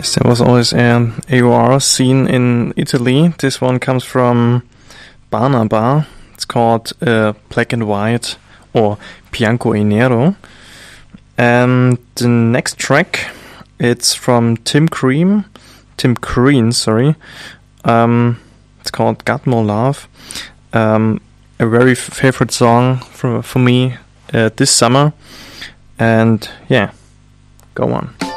There was always an AOR scene in Italy. This one comes from Barnaba. It's called Black and White or Bianco e Nero. And the next track, it's from Tim Crean, sorry. It's called Got More Love. A very favorite song for me this summer. And yeah, go on.